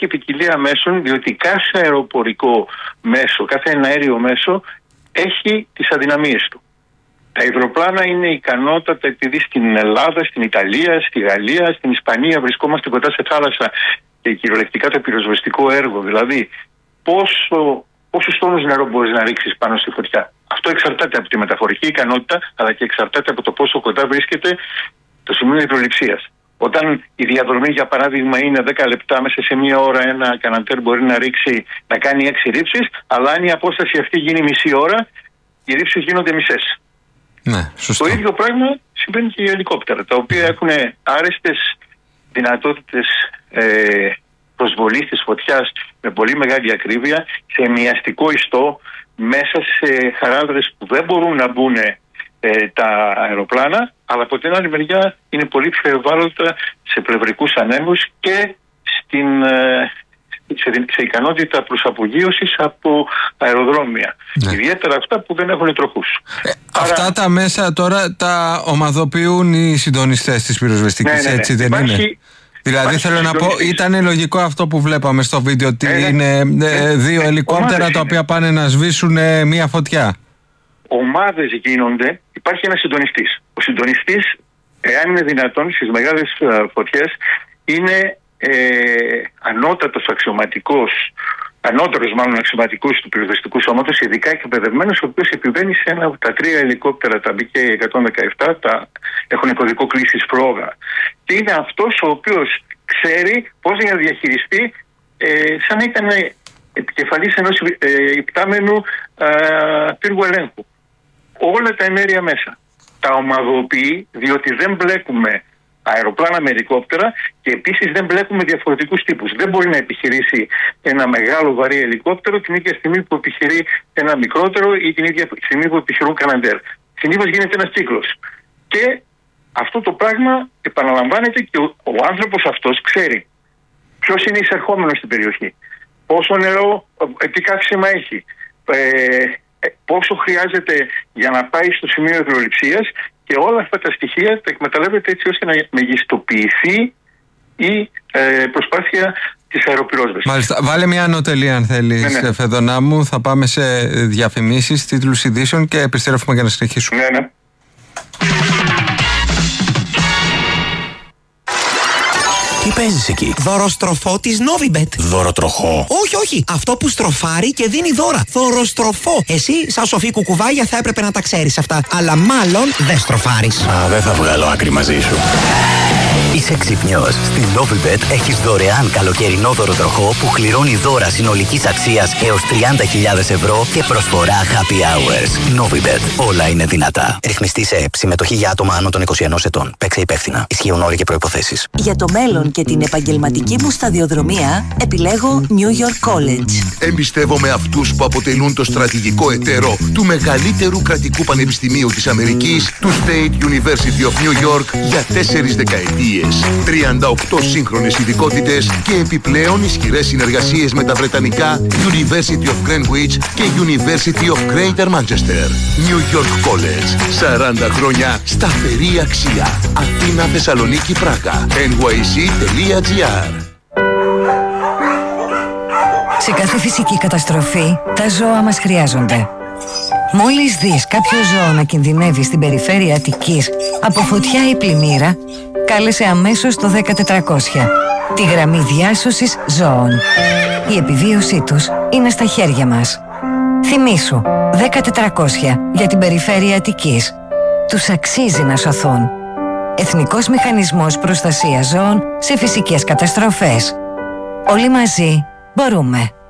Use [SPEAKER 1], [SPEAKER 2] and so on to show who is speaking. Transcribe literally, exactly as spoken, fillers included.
[SPEAKER 1] υπάρχει ποικιλία μέσων, διότι κάθε αεροπορικό μέσο, κάθε εναέριο μέσο έχει τις αδυναμίες του. Τα υδροπλάνα είναι ικανότατα, επειδή στην Ελλάδα, στην Ιταλία, στη Γαλλία, στην Ισπανία βρισκόμαστε κοντά σε θάλασσα και κυριολεκτικά το πυροσβεστικό έργο. Δηλαδή, πόσο, πόσους τόνους νερό μπορείς να ρίξεις πάνω στη φωτιά. Αυτό εξαρτάται από τη μεταφορική ικανότητα, αλλά και εξαρτάται από το πόσο κοντά βρίσκεται το σημείο υδρολειψίας. Όταν η διαδρομή, για παράδειγμα, είναι δέκα λεπτά, μέσα σε μία ώρα ένα καναντέρ μπορεί να ρίξει, να κάνει έξι ρήψεις, αλλά αν η απόσταση αυτή γίνει μισή ώρα, οι ρήψεις γίνονται μισές.
[SPEAKER 2] Ναι, σωστό.
[SPEAKER 1] Το ίδιο πράγμα συμβαίνει και για ελικόπτερα, τα οποία έχουν άρεστες δυνατότητες ε, προσβολής της φωτιάς με πολύ μεγάλη ακρίβεια, σε μοιαστικό ιστό, μέσα σε χαράδρες που δεν μπορούν να μπουν ε, τα αεροπλάνα, αλλά από την άλλη μεριά είναι πολύ πιο ευάλωτα σε πλευρικούς ανέμους και στην, ε, σε, σε ικανότητα προσαπογείωσης από αεροδρόμια. Ναι. Ιδιαίτερα αυτά που δεν έχουν τροχούς.
[SPEAKER 2] Ε, Άρα... Αυτά τα μέσα τώρα τα ομαδοποιούν οι συντονιστές της πυροσβεστικής, ναι, ναι, ναι. Έτσι δεν Υπάρχει... είναι? Δηλαδή Υπάρχει θέλω να πω, ήταν λογικό αυτό που βλέπαμε στο βίντεο, ότι ε, είναι ε, δύο ε, ελικόπτερα τα οποία είναι. πάνε να σβήσουν ε, μία φωτιά.
[SPEAKER 1] Ομάδες γίνονται, υπάρχει ένας συντονιστής. Ο συντονιστής, εάν είναι δυνατόν, στις μεγάλες φωτιές είναι ε, ανώτατος αξιωματικός, ανώτερος μάλλον αξιωματικός του πυροσβεστικού σώματος, ειδικά εκπαιδευμένος, ο οποίος επιβαίνει σε ένα από τα τρία ελικόπτερα, τα μπι κέι εκατόν δεκαεπτά, τα έχουν κωδικό κλήσης Φρόγα. Και είναι αυτός ο οποίος ξέρει πώς να διαχειριστεί, ε, σαν να ήταν επικεφαλής ενός ε, υπτάμενου ε, πύργου ελέγχου. Όλα τα ενέργεια μέσα τα ομαδοποιεί, διότι δεν μπλέκουμε αεροπλάνα με ελικόπτερα και επίσης δεν μπλέκουμε διαφορετικούς τύπους. Δεν μπορεί να επιχειρήσει ένα μεγάλο βαρύ ελικόπτερο την ίδια στιγμή που επιχειρεί ένα μικρότερο ή την ίδια στιγμή που επιχειρούν καναντέρ. Συνήθως γίνεται ένας κύκλος. Και αυτό το πράγμα επαναλαμβάνεται και ο, ο άνθρωπος αυτός ξέρει ποιος είναι εισερχόμενος στην περιοχή, πόσο νερό, τι καύσιμα έχει, ε, πόσο χρειάζεται για να πάει στο σημείο υδρολειψίας, και όλα αυτά τα στοιχεία τα εκμεταλλεύεται έτσι ώστε να μεγιστοποιηθεί η ε, προσπάθεια της αεροπυρόσβεσης. Μάλιστα.
[SPEAKER 2] Βάλε μια ανωτελεία αν θέλεις, ναι, ναι. Φεδωνά μου. Θα πάμε σε διαφημίσεις, τίτλους ειδήσεων και επιστρέφουμε για να συνεχίσουμε.
[SPEAKER 1] Ναι, ναι.
[SPEAKER 3] Τι παίζεις εκεί?
[SPEAKER 4] Δωροστροφό της Novibet.
[SPEAKER 3] Δωροτροχό?
[SPEAKER 4] Όχι, όχι. Αυτό που στροφάρει και δίνει δώρα. Δωροστροφό. Εσύ, σαν σοφή κουκουβάγια, θα έπρεπε να τα ξέρεις αυτά. Αλλά μάλλον δεν στροφάρεις.
[SPEAKER 3] Α, δεν θα βγάλω άκρη μαζί σου. Είσαι ξυπνιός. Στην Novibet έχεις δωρεάν καλοκαιρινό δωροτροχό που κληρώνει δώρα συνολικής αξίας έως τριάντα χιλιάδες ευρώ και προσφορά happy hours. Novibet. Όλα είναι δυνατά. Ρυθμιστή σε ΕΕΠ. Συμμετοχή για άτομα άνω των είκοσι ενός ετών. Παίξε υπεύθυνα. Ισχύουν όροι και προϋποθέσεις.
[SPEAKER 5] Για το μέλλον και την επαγγελματική μου σταδιοδρομία επιλέγω New York College.
[SPEAKER 6] Εμπιστεύομαι αυτούς που αποτελούν το στρατηγικό εταίρο του μεγαλύτερου κρατικού πανεπιστημίου της Αμερικής, του State University of New York, για τέσσερις δεκαετίες. τριάντα οκτώ σύγχρονες ειδικότητες και επιπλέον ισχυρές συνεργασίες με τα βρετανικά University of Greenwich και University of Greater Manchester. New York College. σαράντα χρόνια σταθερή αξία. Αθήνα, Θεσσαλονίκη, Πράγα. εν γουάι σι τελεία τζι άρ.
[SPEAKER 7] Σε κάθε φυσική καταστροφή, τα ζώα μας χρειάζονται. Μόλις δεις κάποιο ζώο να κινδυνεύει στην περιφέρεια Αττικής από φωτιά ή πλημμύρα, κάλεσε αμέσως το δέκα τετρακόσια, τη γραμμή διάσωσης ζώων. Η επιβίωσή τους είναι στα χέρια μας. Θυμήσου, δέκα τετρακόσια για την περιφέρεια Αττικής. Τους αξίζει να σωθούν. Εθνικός Μηχανισμός Προστασίας Ζώων σε φυσικές καταστροφές. Όλοι μαζί μπορούμε.